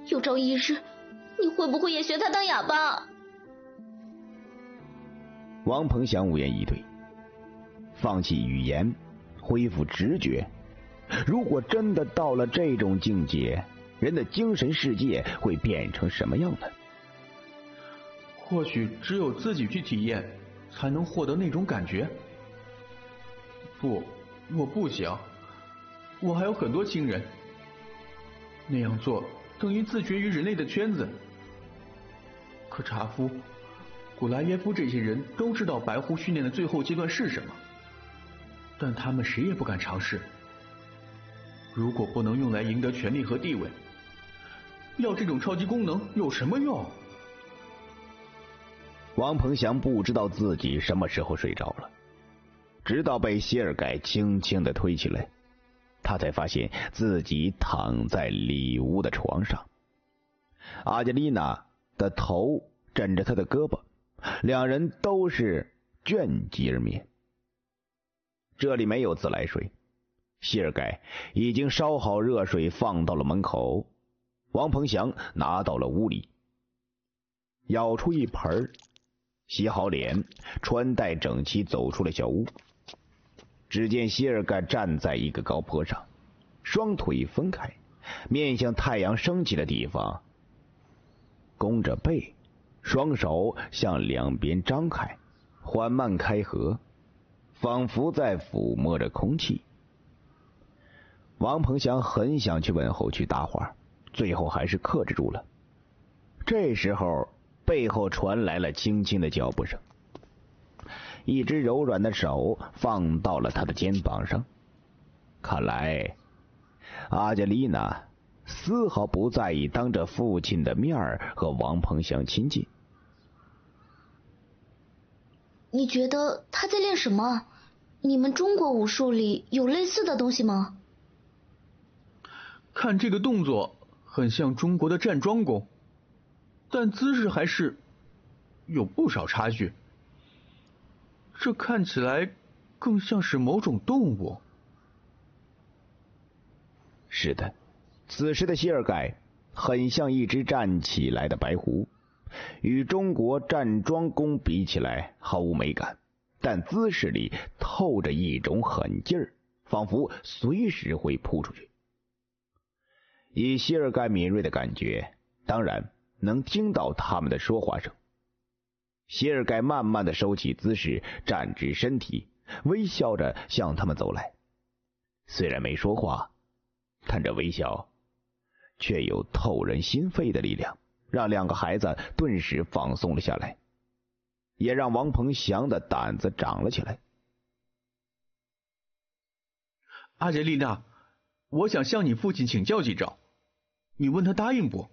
有朝一日，你会不会也学他当哑巴？ 王鹏翔无言以对，放弃语言，恢复直觉。如果真的到了这种境界，人的精神世界会变成什么样呢？ 或许只有自己去体验，才能获得那种感觉。不，我不行，我还有很多亲人。那样做等于自绝于人类的圈子。可查夫、古拉耶夫这些人都知道白狐训练的最后阶段是什么，但他们谁也不敢尝试。如果不能用来赢得权力和地位，要这种超级功能有什么用？ 王鹏翔不知道自己什么时候睡着了，直到被谢尔盖轻轻地推起来，他才发现自己躺在里屋的床上。阿杰丽娜的头枕着他的胳膊，两人都是倦极而眠。这里没有自来水，谢尔盖已经烧好热水放到了门口，王鹏翔拿到了屋里，舀出一盆，洗好脸，穿戴整齐走出了小屋。只见谢尔盖站在一个高坡上，双腿分开，面向太阳升起的地方，弓着背，双手向两边张开，缓慢开合，仿佛在抚摸着空气。王鹏翔很想去问候去搭话，最后还是克制住了。这时候背后传来了轻轻的脚步声，一只柔软的手放到了他的肩膀上。看来阿加丽娜丝毫不在意当着父亲的面和王鹏翔亲近。 你觉得他在练什么？你们中国武术里有类似的东西吗？ 看这个动作很像中国的站桩功，但姿势还是有不少差距。这看起来更像是某种动物。 是的，此时的谢尔盖很像一只站起来的白狐，与中国站桩功比起来毫无美感，但姿势里透着一种狠劲儿，仿佛随时会扑出去。以谢尔盖敏锐的感觉，当然能听到他们的说话声。谢尔盖慢慢的收起姿势，站直身体，微笑着向他们走来。虽然没说话，但这微笑却有透人心肺的力量，让两个孩子顿时放松了下来，也让王鹏翔的胆子长了起来。 阿杰丽娜，我想向你父亲请教几招，你问他答应不？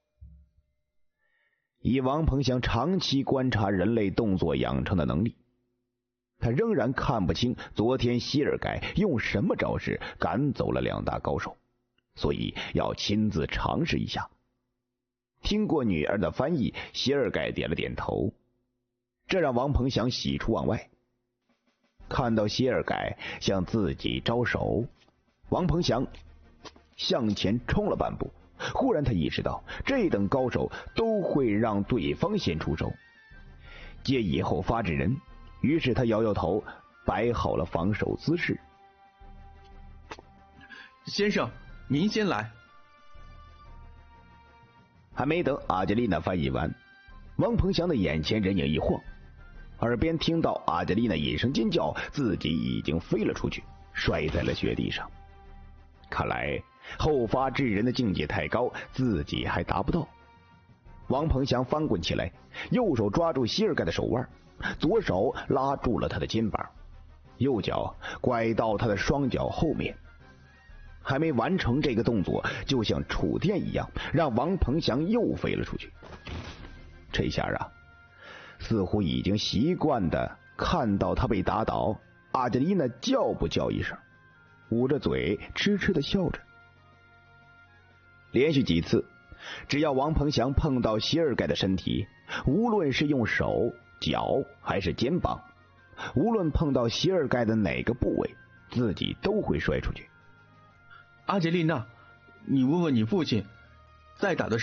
以王鹏翔长期观察人类动作养成的能力，他仍然看不清昨天谢尔盖用什么招式赶走了两大高手，所以要亲自尝试一下。听过女儿的翻译，谢尔盖点了点头，这让王鹏翔喜出望外。看到谢尔盖向自己招手，王鹏翔向前冲了半步，忽然他意识到这等高手都会让对方先出手，借以后发制人，于是他摇摇头，摆好了防守姿势。 先生，您先来。 还没等阿杰丽娜翻译完，王鹏翔的眼前人影一晃，耳边听到阿杰丽娜一声尖叫，自己已经飞了出去，摔在了雪地上。看来后发制人的境界太高，自己还达不到。王鹏翔翻滚起来，右手抓住谢尔盖的手腕，左手拉住了他的肩膀，右脚拐到他的双脚后面。还没完成这个动作，就像触电一样，让王鹏翔又飞了出去。这下啊，似乎已经习惯的看到他被打倒，阿杰丽娜叫不叫一声，捂着嘴痴痴的笑着。连续几次，只要王鹏翔碰到谢尔盖的身体，无论是用手、脚还是肩膀，无论碰到谢尔盖的哪个部位，自己都会摔出去。 阿杰丽娜，你问问你父亲，在打的时候